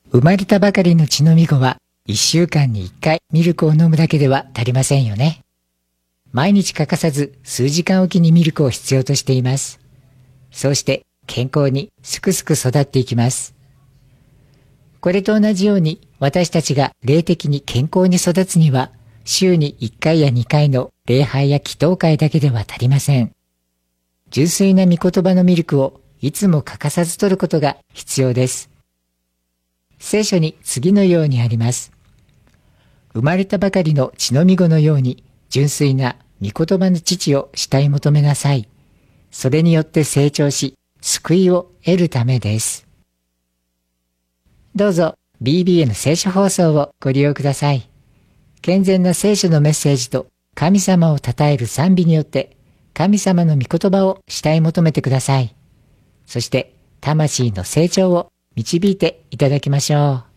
生まれたばかりの血のみ子は1週間に1回ミルクを飲むだけでは足りませんよね。毎日欠かさず数時間おきにミルクを必要としています。そうして健康にすくすく育っていきます。これと同じように私たちが霊的に健康に育つには週に1回や2回の礼拝や祈祷会だけでは足りません。純粋な御言葉のミルクをいつも欠かさず摂ることが必要です。聖書に次のようにあります。生まれたばかりの血のみ子のように純粋な御言葉の父を慕い求めなさい。それによって成長し、救いを得るためです。どうぞ BBN 聖書放送をご利用ください。健全な聖書のメッセージと神様を称える賛美によって神様の御言葉を慕い求めてください。そして魂の成長を導いていただきましょう。